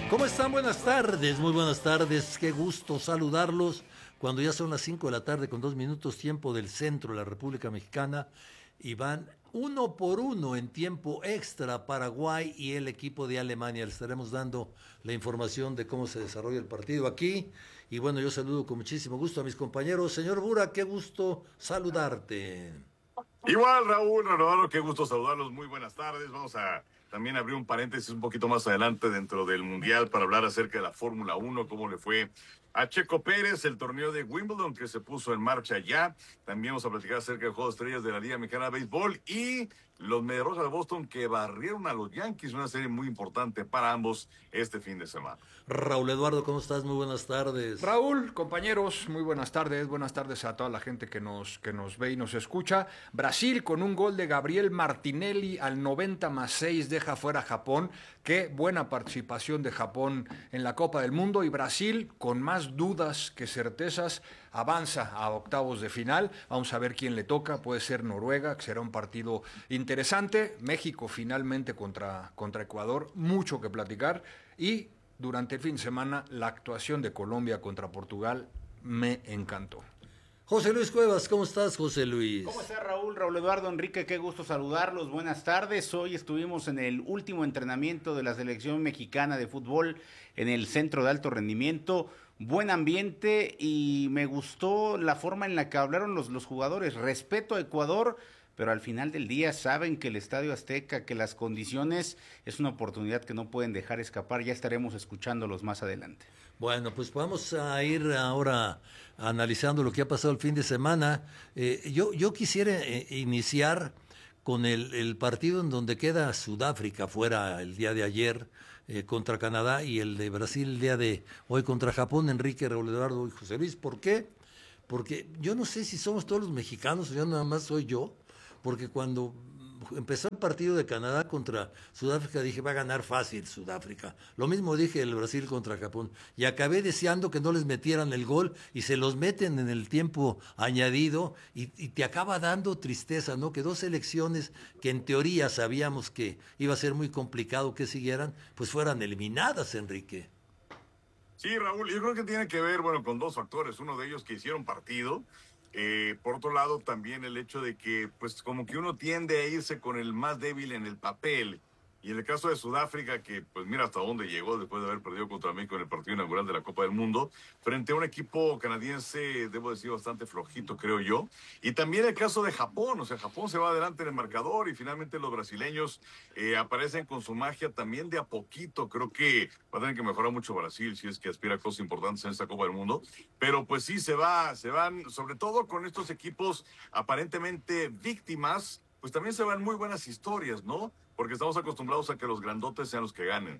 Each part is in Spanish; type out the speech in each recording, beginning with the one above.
¿Cómo están? Buenas tardes, muy buenas tardes. Qué gusto saludarlos cuando ya son las 5 de la tarde con 2 minutos, tiempo del centro de la República Mexicana. Y van 1-1 en tiempo extra Paraguay y el equipo de Alemania. Les estaremos dando la información de cómo se desarrolla el partido aquí. Y bueno, yo saludo con muchísimo gusto a mis compañeros. Señor Bura, qué gusto saludarte. Igual, Raúl, Rodolfo, qué gusto saludarlos. Muy buenas tardes. Vamos a también abrir un paréntesis un poquito más adelante dentro del Mundial para hablar acerca de la Fórmula 1, cómo le fue a Checo Pérez, el torneo de Wimbledon que se puso en marcha ya. También vamos a platicar acerca del Juego de Estrellas de la Liga Mexicana de Béisbol y los Mediarrojas de Boston que barrieron a los Yankees, una serie muy importante para ambos este fin de semana. Raúl Eduardo, ¿cómo estás? Muy buenas tardes. Raúl, compañeros, muy buenas tardes a toda la gente que nos ve y nos escucha. Brasil con un gol de Gabriel Martinelli al 90+6 deja fuera a Japón. Qué buena participación de Japón en la Copa del Mundo y Brasil con más dudas que certezas avanza a octavos de final. Vamos a ver quién le toca, puede ser Noruega, que será un partido interesante. México finalmente contra Ecuador, mucho que platicar y durante el fin de semana, la actuación de Colombia contra Portugal me encantó. José Luis Cuevas, ¿cómo estás, José Luis? ¿Cómo está Raúl? Raúl Eduardo, Enrique, qué gusto saludarlos. Buenas tardes. Hoy estuvimos en el último entrenamiento de la selección mexicana de fútbol en el centro de alto rendimiento. Buen ambiente y me gustó la forma en la que hablaron los jugadores. Respeto a Ecuador, pero al final del día saben que el Estadio Azteca, que las condiciones es una oportunidad que no pueden dejar escapar. Ya estaremos escuchándolos más adelante. Bueno, pues vamos a ir ahora analizando lo que ha pasado el fin de semana. Yo quisiera iniciar con el partido en donde queda Sudáfrica fuera el día de ayer contra Canadá y el de Brasil el día de hoy contra Japón. Enrique, Raúl Eduardo y José Luis, ¿por qué? Porque yo no sé si somos todos los mexicanos o ya nada más soy yo. Porque cuando empezó el partido de Canadá contra Sudáfrica dije va a ganar fácil Sudáfrica. Lo mismo dije el Brasil contra Japón. Y acabé deseando que no les metieran el gol y se los meten en el tiempo añadido y te acaba dando tristeza, ¿no? Que dos selecciones que en teoría sabíamos que iba a ser muy complicado que siguieran, pues fueran eliminadas, Enrique. Sí, Raúl, yo creo que tiene que ver, bueno, con dos factores. Uno de ellos que hicieron partido. Por otro lado, también el hecho de que, pues, como que uno tiende a irse con el más débil en el papel. Y en el caso de Sudáfrica, que, pues, mira hasta dónde llegó después de haber perdido contra México en el partido inaugural de la Copa del Mundo, frente a un equipo canadiense, debo decir, bastante flojito, creo yo. Y también el caso de Japón, o sea, Japón se va adelante en el marcador y finalmente los brasileños aparecen con su magia también de a poquito. Creo que va a tener que mejorar mucho Brasil si es que aspira a cosas importantes en esta Copa del Mundo. Pero pues sí, se van, sobre todo con estos equipos aparentemente víctimas, pues también se van muy buenas historias, ¿no? Porque estamos acostumbrados a que los grandotes sean los que ganen.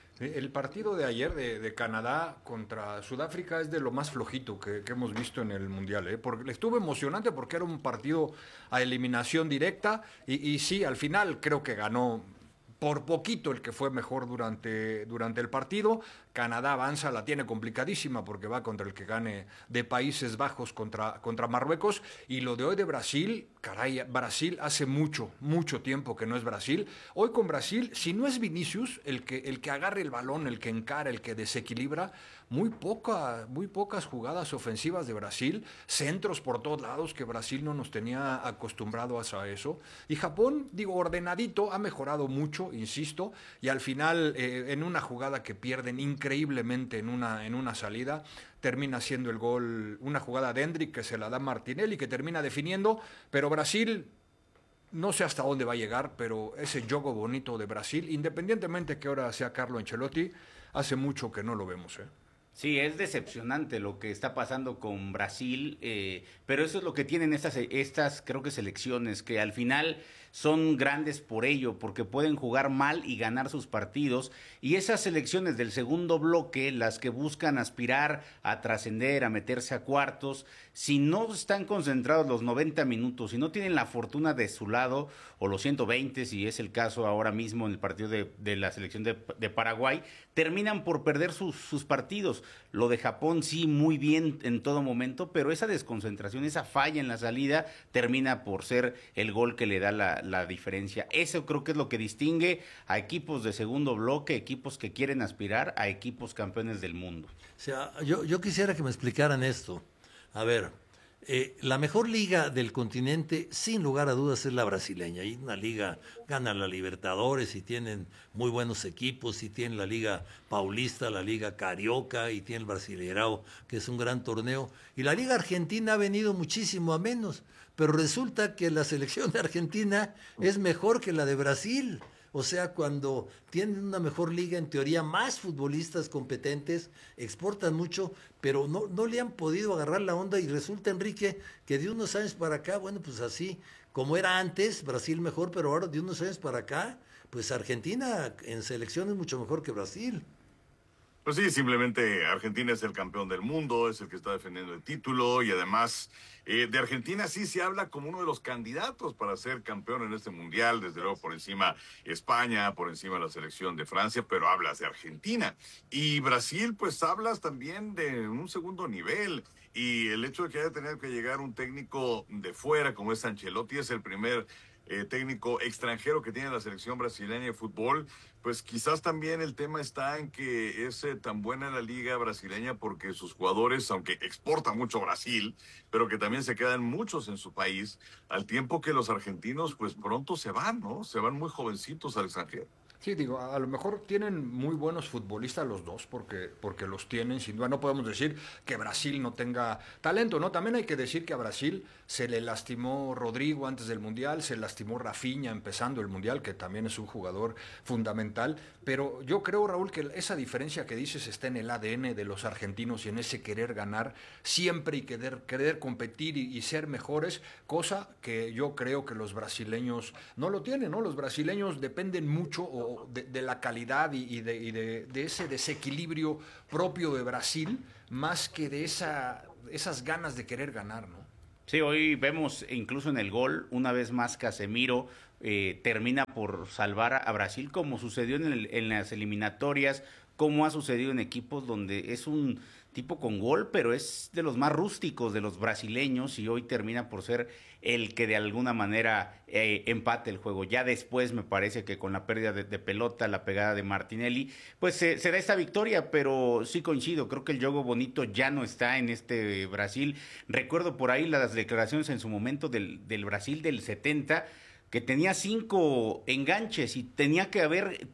El partido de ayer de Canadá contra Sudáfrica es de lo más flojito que hemos visto en el Mundial. Porque estuvo emocionante porque era un partido a eliminación directa y sí, al final creo que ganó por poquito el que fue mejor durante el partido. Canadá avanza, la tiene complicadísima porque va contra el que gane de Países Bajos contra Marruecos. Y lo de hoy de Brasil, caray, Brasil hace mucho tiempo que no es Brasil. Hoy con Brasil, si no es Vinicius, el que agarre el balón, el que encara, el que desequilibra, muy pocas jugadas ofensivas de Brasil, centros por todos lados que Brasil no nos tenía acostumbrados a eso. Y Japón, digo, ordenadito, ha mejorado mucho, insisto, y al final, en una jugada que pierden increíblemente en una salida, termina siendo el gol, una jugada de Endrick que se la da Martinelli, que termina definiendo, pero Brasil, no sé hasta dónde va a llegar, pero ese juego bonito de Brasil, independientemente que ahora sea Carlo Ancelotti, hace mucho que no lo vemos, Sí, es decepcionante lo que está pasando con Brasil, pero eso es lo que tienen estas creo que selecciones, que al final son grandes por ello, porque pueden jugar mal y ganar sus partidos, y esas selecciones del segundo bloque, las que buscan aspirar a trascender, a meterse a cuartos, si no están concentrados los 90 minutos, si no tienen la fortuna de su lado, o los 120, si es el caso ahora mismo en el partido de la selección de Paraguay, terminan por perder sus partidos. Lo de Japón sí, muy bien en todo momento, pero esa desconcentración, esa falla en la salida, termina por ser el gol que le da la diferencia. Eso creo que es lo que distingue a equipos de segundo bloque, equipos que quieren aspirar a equipos campeones del mundo. O sea, yo quisiera que me explicaran esto. A ver, la mejor liga del continente, sin lugar a dudas, es la brasileña. Y una liga, gana la Libertadores y tienen muy buenos equipos, y tienen la Liga Paulista, la Liga Carioca, y tiene el Brasileirao, que es un gran torneo. Y la Liga Argentina ha venido muchísimo a menos, pero resulta que la selección de Argentina es mejor que la de Brasil. O sea, cuando tienen una mejor liga, en teoría, más futbolistas competentes, exportan mucho, pero no le han podido agarrar la onda, y resulta, Enrique, que de unos años para acá, bueno, pues así, como era antes, Brasil mejor, pero ahora de unos años para acá, pues Argentina en selección es mucho mejor que Brasil. Pues sí, simplemente Argentina es el campeón del mundo, es el que está defendiendo el título, y además de Argentina sí se habla como uno de los candidatos para ser campeón en este mundial, desde luego por encima España, por encima la selección de Francia, pero hablas de Argentina. Y Brasil, pues hablas también de un segundo nivel, y el hecho de que haya tenido que llegar un técnico de fuera como es Ancelotti, es el primer técnico extranjero que tiene la selección brasileña de fútbol. Pues quizás también el tema está en que es tan buena la liga brasileña porque sus jugadores, aunque exporta mucho Brasil, pero que también se quedan muchos en su país, al tiempo que los argentinos pues pronto se van, ¿no? Se van muy jovencitos al extranjero. Sí, digo, a lo mejor tienen muy buenos futbolistas los dos, porque los tienen, sin duda. No podemos decir que Brasil no tenga talento, ¿no? También hay que decir que a Brasil se le lastimó Rodrigo antes del Mundial, se lastimó Rafinha empezando el Mundial, que también es un jugador fundamental, pero yo creo, Raúl, que esa diferencia que dices está en el ADN de los argentinos y en ese querer ganar siempre y querer competir y ser mejores, cosa que yo creo que los brasileños no lo tienen, ¿no? Los brasileños dependen mucho de la calidad y de ese desequilibrio propio de Brasil, más que de esas ganas de querer ganar, ¿no? Sí, hoy vemos incluso en el gol, una vez más Casemiro termina por salvar a Brasil, como sucedió en las eliminatorias, como ha sucedido en equipos donde es un tipo con gol, pero es de los más rústicos de los brasileños, y hoy termina por ser el que de alguna manera empate el juego. Ya después me parece que con la pérdida de pelota, la pegada de Martinelli, pues se da esta victoria, pero sí coincido, creo que el juego bonito ya no está en este Brasil. Recuerdo por ahí las declaraciones en su momento del Brasil del 70, que tenía 5 enganches y tenía que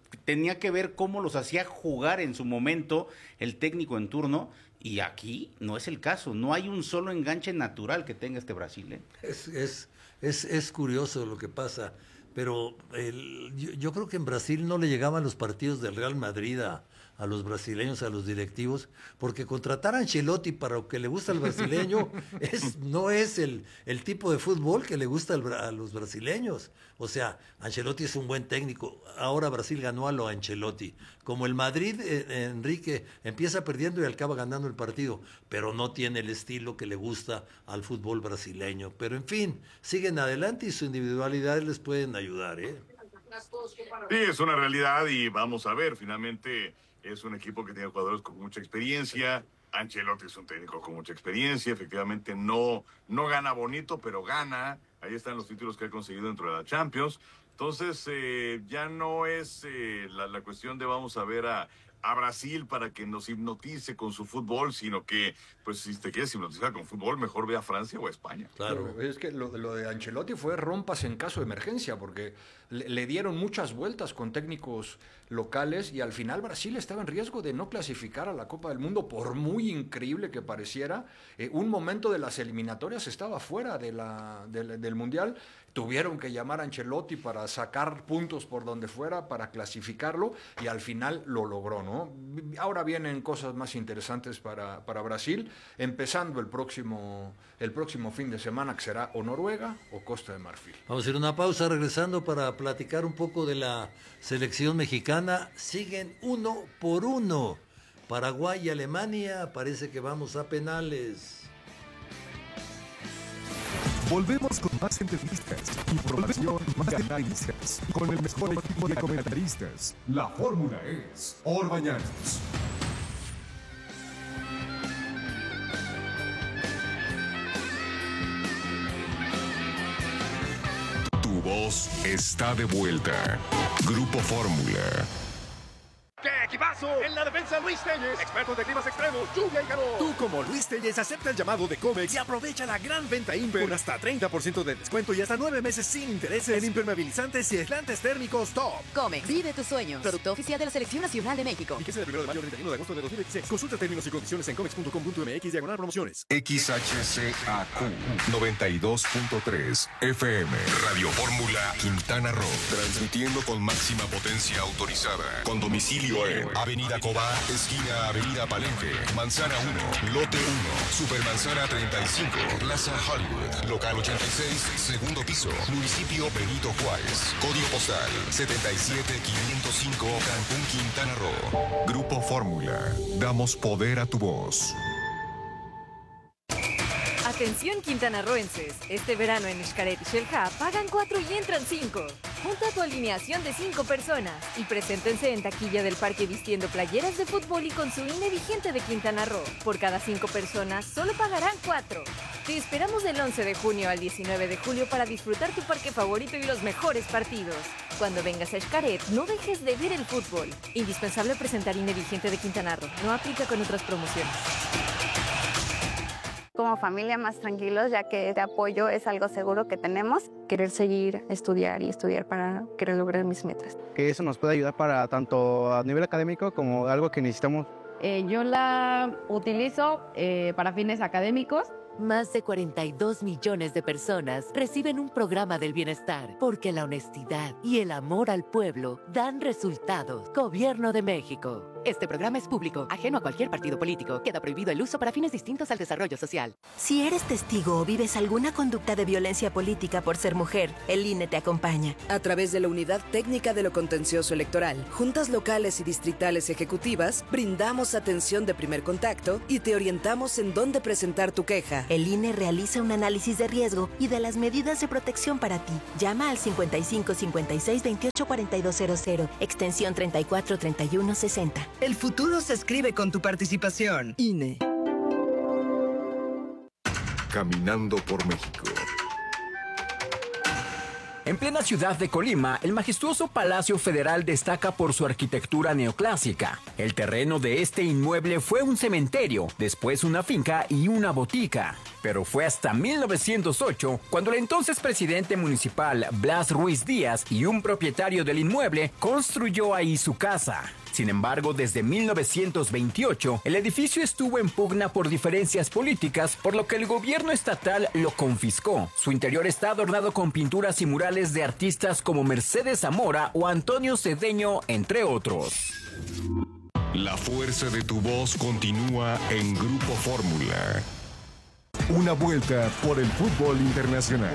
ver cómo los hacía jugar en su momento el técnico en turno, y aquí no es el caso, no hay un solo enganche natural que tenga este Brasil, ¿eh? Es curioso lo que pasa, pero yo creo que en Brasil no le llegaban los partidos del Real Madrid a los brasileños, a los directivos, porque contratar a Ancelotti para lo que le gusta al brasileño no es el tipo de fútbol que le gusta a los brasileños. O sea, Ancelotti es un buen técnico. Ahora Brasil ganó a lo Ancelotti. Como el Madrid, Enrique, empieza perdiendo y acaba ganando el partido, pero no tiene el estilo que le gusta al fútbol brasileño. Pero en fin, siguen adelante y su individualidad les pueden ayudar, ¿eh? Sí, es una realidad, y vamos a ver, finalmente es un equipo que tiene jugadores con mucha experiencia. Ancelotti es un técnico con mucha experiencia, efectivamente no gana bonito, pero gana. Ahí están los títulos que ha conseguido dentro de la Champions. Entonces ya no es la cuestión de vamos a ver a Brasil para que nos hipnotice con su fútbol, sino que, pues, si te quieres hipnotizar con fútbol, mejor ve a Francia o a España. Claro, es que lo de Ancelotti fue rompas en caso de emergencia, porque le dieron muchas vueltas con técnicos locales y al final Brasil estaba en riesgo de no clasificar a la Copa del Mundo, por muy increíble que pareciera. Un momento de las eliminatorias estaba fuera del Mundial. Tuvieron que llamar a Ancelotti para sacar puntos por donde fuera, para clasificarlo, y al final lo logró, ¿no? Ahora vienen cosas más interesantes para Brasil, empezando el próximo fin de semana, que será o Noruega o Costa de Marfil. Vamos a hacer una pausa, regresando para platicar un poco de la selección mexicana. Siguen 1-1. Paraguay y Alemania, parece que vamos a penales. Volvemos con más entrevistas, información, más análisis, con el mejor equipo de comentaristas. La fórmula es Orbañanos. Tu voz voz está de vuelta. Grupo Fórmula. ¡Qué equipazo! En la defensa, Luis Telles, expertos de climas extremos, lluvia y calor. Tú, como Luis Telles, acepta el llamado de Comex y aprovecha la gran venta Imper con hasta 30% de descuento y hasta 9 meses sin intereses en impermeabilizantes y aislantes térmicos top. Comex, vive tus sueños. Producto oficial de la Selección Nacional de México. Fíjese del 1 de mayo al 31 de agosto de 2016. Consulta términos y condiciones en comex.com.mx/promociones. XHCAQ 92.3 FM. Radio Fórmula Quintana Roo. Transmitiendo con máxima potencia autorizada. Con domicilio en Avenida Cobá, esquina Avenida Palenque, Manzana 1, Lote 1, Supermanzana 35, Plaza Hollywood, Local 86, segundo piso, Municipio Benito Juárez, Código postal 77505, Cancún, Quintana Roo. Grupo Fórmula, damos poder a tu voz. Atención quintanarroenses, este verano en Xcaret y Xel-Há pagan 4 y entran 5. Junta tu alineación de 5 personas y preséntense en taquilla del parque vistiendo playeras de fútbol y con su INE vigente de Quintana Roo. Por cada 5 personas solo pagarán 4. Te esperamos del 11 de junio al 19 de julio para disfrutar tu parque favorito y los mejores partidos. Cuando vengas a Xcaret, no dejes de ver el fútbol. Indispensable presentar INE vigente de Quintana Roo. No aplica con otras promociones. Como familia más tranquilos, ya que este apoyo es algo seguro que tenemos. Querer seguir, estudiar para querer lograr mis metas. Que eso nos puede ayudar para tanto a nivel académico como algo que necesitamos. Yo la utilizo para fines académicos. Más de 42 millones de personas reciben un programa del bienestar porque la honestidad y el amor al pueblo dan resultados. Gobierno de México. Este programa es público, ajeno a cualquier partido político. Queda prohibido el uso para fines distintos al desarrollo social. Si eres testigo o vives alguna conducta de violencia política por ser mujer, el INE te acompaña. A través de la Unidad Técnica de lo Contencioso Electoral, juntas locales y distritales ejecutivas, brindamos atención de primer contacto y te orientamos en dónde presentar tu queja. El INE realiza un análisis de riesgo y de las medidas de protección para ti. Llama al 55 56 28 4200, extensión 34 31 60. El futuro se escribe con tu participación. INE. Caminando por México. En plena ciudad de Colima, el majestuoso Palacio Federal destaca por su arquitectura neoclásica. El terreno de este inmueble fue un cementerio, después una finca y una botica. Pero fue hasta 1908 cuando el entonces presidente municipal Blas Ruiz Díaz y un propietario del inmueble construyó ahí su casa. Sin embargo, desde 1928, el edificio estuvo en pugna por diferencias políticas, por lo que el gobierno estatal lo confiscó. Su interior está adornado con pinturas y murales de artistas como Mercedes Zamora o Antonio Cedeño, entre otros. La fuerza de tu voz continúa en Grupo Fórmula. Una vuelta por el fútbol internacional.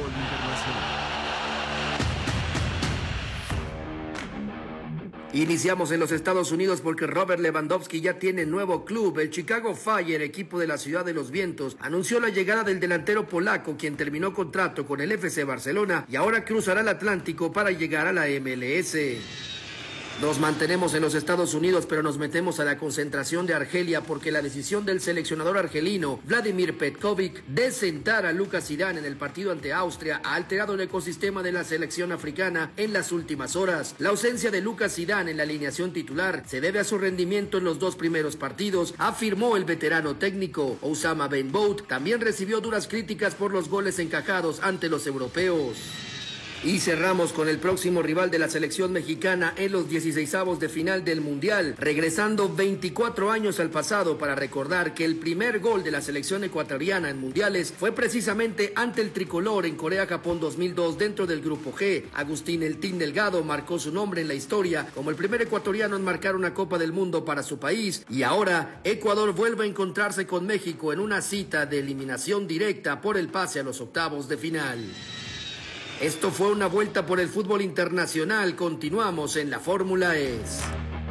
Iniciamos en los Estados Unidos porque Robert Lewandowski ya tiene nuevo club. El Chicago Fire, equipo de la Ciudad de los Vientos, anunció la llegada del delantero polaco, quien terminó contrato con el FC Barcelona y ahora cruzará el Atlántico para llegar a la MLS. Nos mantenemos en los Estados Unidos, pero nos metemos a la concentración de Argelia porque la decisión del seleccionador argelino Vladimir Petkovic de sentar a Lucas Zidane en el partido ante Austria ha alterado el ecosistema de la selección africana en las últimas horas. La ausencia de Lucas Zidane en la alineación titular se debe a su rendimiento en los 2 primeros partidos, afirmó el veterano técnico. Osama Ben Bout también recibió duras críticas por los goles encajados ante los europeos. Y cerramos con el próximo rival de la selección mexicana en los 16avos de final del Mundial, regresando 24 años al pasado para recordar que el primer gol de la selección ecuatoriana en mundiales fue precisamente ante el tricolor en Corea-Japón 2002 dentro del Grupo G. Agustín El Tin Delgado marcó su nombre en la historia como el primer ecuatoriano en marcar una Copa del Mundo para su país, y ahora Ecuador vuelve a encontrarse con México en una cita de eliminación directa por el pase a los octavos de final. Esto fue una vuelta por el fútbol internacional. Continuamos en la Fórmula ES.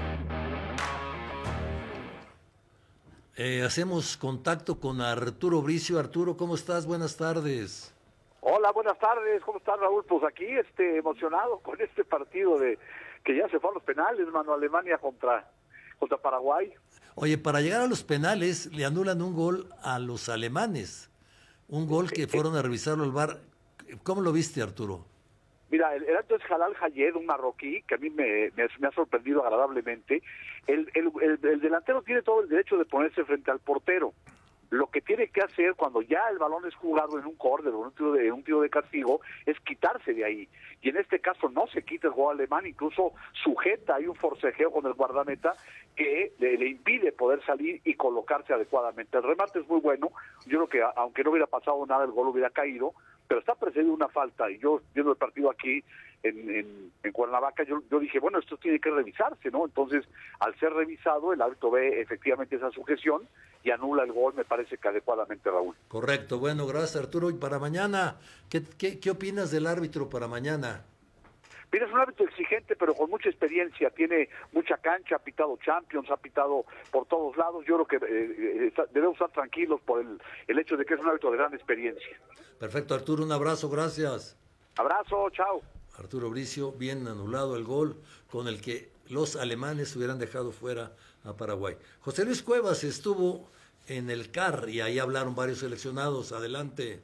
Hacemos contacto con Arturo Bricio. Arturo, ¿cómo estás? Buenas tardes. Hola, buenas tardes. ¿Cómo estás, Raúl? Pues aquí emocionado con este partido de que ya se fue a los penales, mano. Alemania contra Paraguay. Oye, para llegar a los penales le anulan un gol a los alemanes. Un gol que fueron a revisarlo al VAR. ¿Cómo lo viste, Arturo? Mira, el árbitro es Jalal Hayed, un marroquí, que a mí me ha sorprendido agradablemente. El delantero tiene todo el derecho de ponerse frente al portero. Lo que tiene que hacer cuando ya el balón es jugado en un córner o en un tiro de castigo es quitarse de ahí. Y en este caso no se quita el jugador alemán, incluso sujeta, hay un forcejeo con el guardameta que le impide poder salir y colocarse adecuadamente. El remate es muy bueno, yo creo que aunque no hubiera pasado nada, el gol hubiera caído, pero está precedido una falta, y yo viendo el partido aquí en Cuernavaca, yo dije, bueno, esto tiene que revisarse, ¿no? Entonces, al ser revisado, el árbitro ve efectivamente esa sujeción y anula el gol, me parece que adecuadamente, Raúl. Correcto, bueno, gracias Arturo. Y para mañana, ¿qué opinas del árbitro para mañana? Mira, es un árbitro exigente, pero con mucha experiencia, tiene mucha cancha, ha pitado Champions, ha pitado por todos lados. Yo creo que debemos estar tranquilos por el hecho de que es un árbitro de gran experiencia. Perfecto, Arturo, un abrazo, gracias. Abrazo, chao. Arturo Bricio, bien anulado el gol con el que los alemanes hubieran dejado fuera a Paraguay. José Luis Cuevas estuvo en el CAR y ahí hablaron varios seleccionados. Adelante.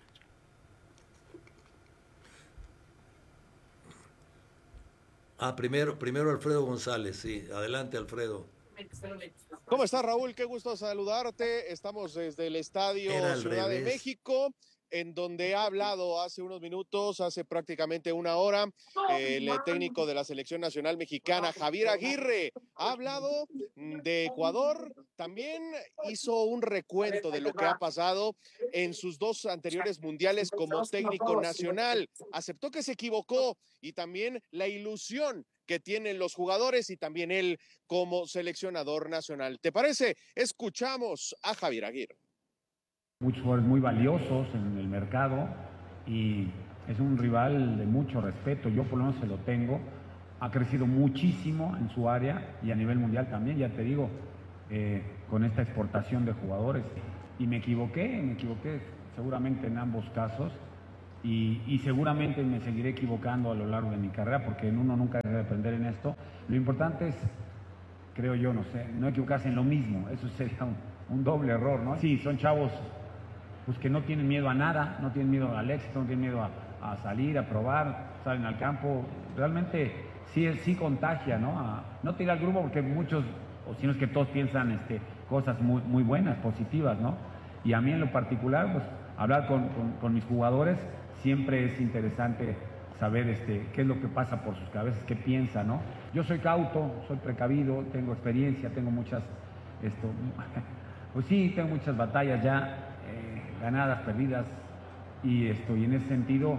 Primero Alfredo González, sí. Adelante, Alfredo. ¿Cómo estás, Raúl? Qué gusto saludarte. Estamos desde el Estadio Ciudad de México, en donde ha hablado hace unos minutos, hace prácticamente una hora, el técnico de la Selección Nacional Mexicana, Javier Aguirre. Ha hablado de Ecuador, también hizo un recuento de lo que ha pasado en sus dos anteriores mundiales como técnico nacional. Aceptó que se equivocó y también la ilusión que tienen los jugadores y también él como seleccionador nacional. ¿Te parece? Escuchamos a Javier Aguirre. Muchos jugadores muy valiosos en el mercado y es un rival de mucho respeto, yo por lo menos se lo tengo, ha crecido muchísimo en su área y a nivel mundial también, ya te digo, con esta exportación de jugadores. Y me equivoqué seguramente en ambos casos y seguramente me seguiré equivocando a lo largo de mi carrera porque uno nunca debe aprender en esto. Lo importante es, creo yo, no equivocarse en lo mismo, eso sería un doble error, ¿no? Sí, son chavos pues que no tienen miedo a nada, no tienen miedo al éxito, no tienen miedo a salir, a probar, salen al campo, realmente sí contagia, ¿no? No tira al grupo porque muchos, o si no es que todos piensan cosas muy buenas, positivas, ¿no? Y a mí en lo particular, pues hablar con mis jugadores siempre es interesante saber qué es lo que pasa por sus cabezas, qué piensan, ¿no? Yo soy cauto, soy precavido, tengo experiencia, tengo muchas, pues sí, tengo muchas batallas ya, ganadas, perdidas, y en ese sentido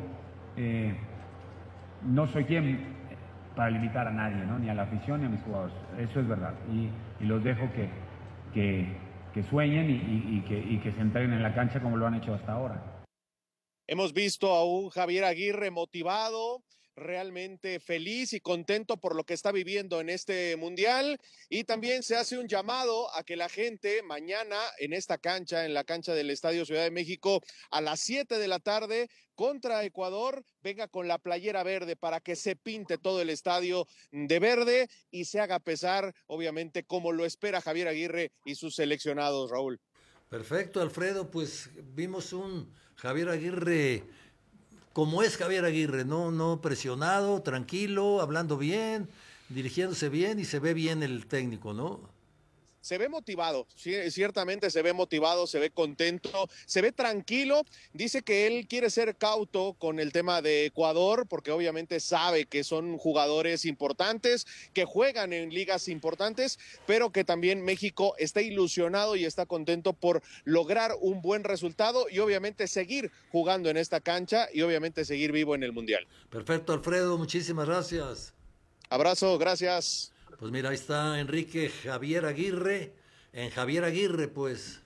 no soy quien para limitar a nadie, ¿no? Ni a la afición ni a mis jugadores, eso es verdad, y los dejo que sueñen y que se entreguen en la cancha como lo han hecho hasta ahora. Hemos visto a un Javier Aguirre motivado, realmente feliz y contento por lo que está viviendo en este mundial, y también se hace un llamado a que la gente mañana en esta cancha, en la cancha del Estadio Ciudad de México, a las 7 de la tarde contra Ecuador, venga con la playera verde para que se pinte todo el estadio de verde y se haga pesar, obviamente, como lo espera Javier Aguirre y sus seleccionados, Raúl. Perfecto, Alfredo, pues vimos un Javier Aguirre como es Javier Aguirre, no presionado, tranquilo, hablando bien, dirigiéndose bien y se ve bien el técnico, ¿no? Se ve motivado, sí, ciertamente se ve motivado, se ve contento, se ve tranquilo. Dice que él quiere ser cauto con el tema de Ecuador porque obviamente sabe que son jugadores importantes, que juegan en ligas importantes, pero que también México está ilusionado y está contento por lograr un buen resultado y obviamente seguir jugando en esta cancha y obviamente seguir vivo en el Mundial. Perfecto, Alfredo, muchísimas gracias. Abrazo, gracias. Pues mira, ahí está Enrique Javier Aguirre, en Javier Aguirre, pues.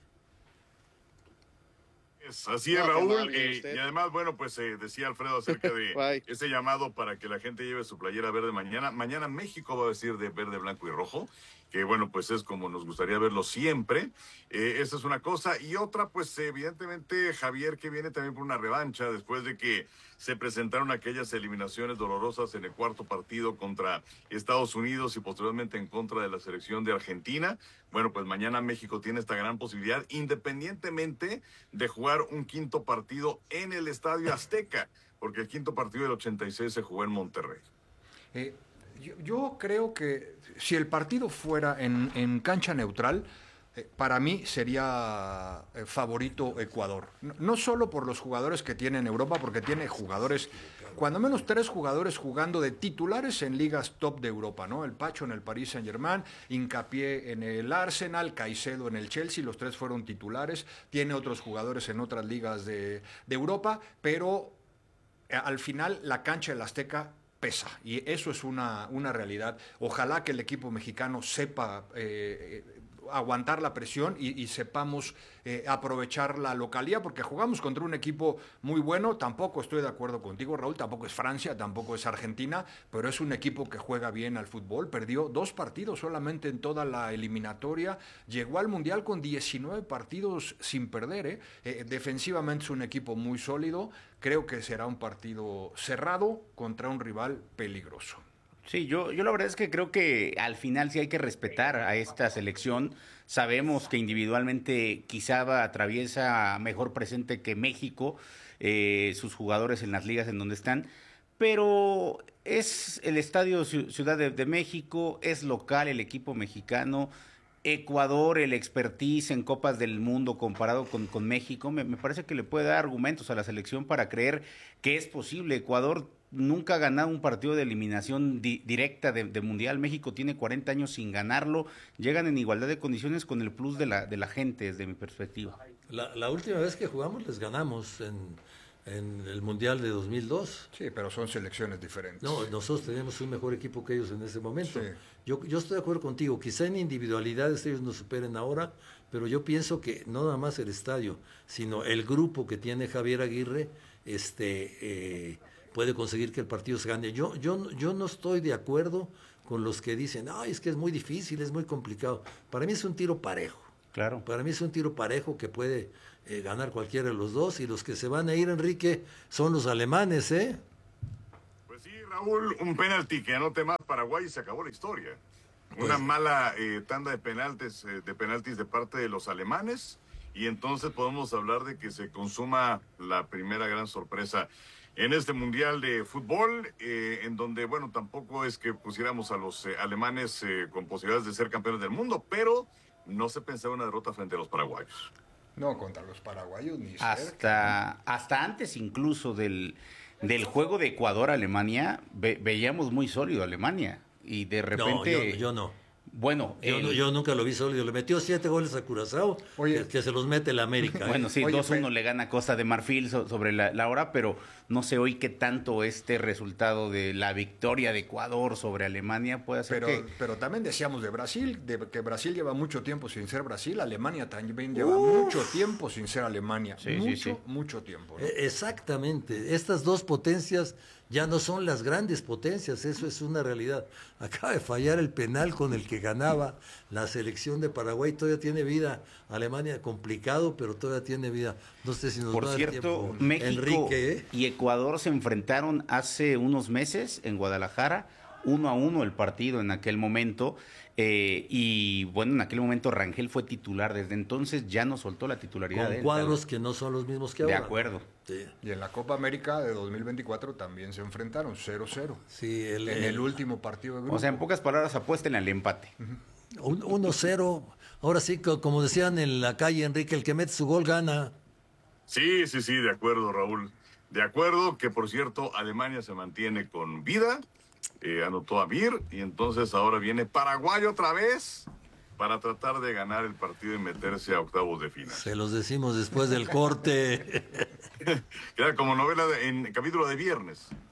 Así es, Raúl, y además, bueno, pues decía Alfredo acerca de ese llamado para que la gente lleve su playera verde mañana. Mañana México va a vestir de verde, blanco y rojo, que bueno, pues es como nos gustaría verlo siempre. Esa es una cosa. Y otra, pues evidentemente Javier, que viene también por una revancha después de que se presentaron aquellas eliminaciones dolorosas en el cuarto partido contra Estados Unidos y posteriormente en contra de la selección de Argentina. Bueno, pues mañana México tiene esta gran posibilidad, independientemente de jugar un quinto partido en el Estadio Azteca, porque el quinto partido del 86 se jugó en Monterrey. Yo creo que si el partido fuera en cancha neutral, para mí sería favorito Ecuador. No solo por los jugadores que tiene en Europa, porque tiene jugadores, cuando menos 3 jugadores jugando de titulares en ligas top de Europa, ¿no? El Pacho en el Paris Saint-Germain, Hincapié en el Arsenal, Caicedo en el Chelsea, los 3 fueron titulares. Tiene otros jugadores en otras ligas de Europa, pero al final la cancha del Azteca pesa, y eso es una realidad. Ojalá que el equipo mexicano sepa aguantar la presión y sepamos aprovechar la localía, porque jugamos contra un equipo muy bueno. Tampoco estoy de acuerdo contigo, Raúl, tampoco es Francia, tampoco es Argentina, pero es un equipo que juega bien al fútbol. Perdió 2 partidos solamente en toda la eliminatoria, llegó al Mundial con 19 partidos sin perder. Defensivamente es un equipo muy sólido. Creo que será un partido cerrado contra un rival peligroso. Sí, yo la verdad es que creo que al final sí hay que respetar a esta selección. Sabemos que individualmente quizá atraviesa mejor presente que México, sus jugadores en las ligas en donde están, pero es el Estadio Ciudad de México, es local el equipo mexicano. Ecuador, el expertise en Copas del Mundo comparado con México, me parece que le puede dar argumentos a la selección para creer que es posible. Ecuador nunca ha ganado un partido de eliminación directa de Mundial. México tiene 40 años sin ganarlo. Llegan en igualdad de condiciones con el plus de la gente, desde mi perspectiva. La última vez que jugamos les ganamos en el Mundial de 2002. Sí, pero son selecciones diferentes. No, nosotros teníamos un mejor equipo que ellos en ese momento. Sí. Yo estoy de acuerdo contigo. Quizá en individualidades ellos nos superen ahora, pero yo pienso que no nada más el estadio, sino el grupo que tiene Javier Aguirre puede conseguir que el partido se gane. Yo no estoy de acuerdo con los que dicen, ay, es que es muy difícil, es muy complicado. Para mí es un tiro parejo. Claro. Para mí es un tiro parejo que puede ganar cualquiera de los dos, y los que se van a ir, Enrique, son los alemanes, ¿eh? Pues sí, Raúl, un penalti que anote más Paraguay y se acabó la historia. Una mala tanda de penaltis de parte de los alemanes, y entonces podemos hablar de que se consuma la primera gran sorpresa en este Mundial de Fútbol, en donde, bueno, tampoco es que pusiéramos a los alemanes con posibilidades de ser campeones del mundo, pero no se pensaba una derrota frente a los paraguayos. No, contra los paraguayos ni cerca. Hasta antes incluso del juego de Ecuador-Alemania, veíamos muy sólido a Alemania, y de repente... No, yo no. Bueno, yo nunca lo vi sólido. Le metió 7 goles a Curazao, que se los mete el América. Bueno, sí, 2-1 le gana Costa de Marfil sobre la hora, pero no sé hoy qué tanto este resultado de la victoria de Ecuador sobre Alemania puede hacer pero también decíamos de Brasil, que Brasil lleva mucho tiempo sin ser Brasil. Alemania también lleva mucho tiempo sin ser Alemania. Mucho tiempo, ¿no? Exactamente. Estas dos potencias ya no son las grandes potencias, eso es una realidad. Acaba de fallar el penal con el que ganaba la selección de Paraguay. Todavía tiene vida. Alemania complicado, pero todavía tiene vida. No sé si nos Por va a dar cierto, tiempo, México Enrique, y Ecuador se enfrentaron hace unos meses en Guadalajara, 1-1 el partido en aquel momento. Y bueno, en aquel momento Rangel fue titular. Desde entonces ya no soltó la titularidad con de él. Cuadros que no son los mismos que ahora. De acuerdo. Sí. Y en la Copa América de 2024 también se enfrentaron 0-0. Sí, en el último partido de grupo. O sea, en pocas palabras, apuesten al empate. 1-0. Ahora sí, como decían en la calle, Enrique, el que mete su gol gana. Sí, de acuerdo, Raúl. De acuerdo, que por cierto, Alemania se mantiene con vida. Anotó a Mir, y entonces ahora viene Paraguay otra vez para tratar de ganar el partido y meterse a octavos de final. Se los decimos después del corte. Queda como novela en capítulo de viernes.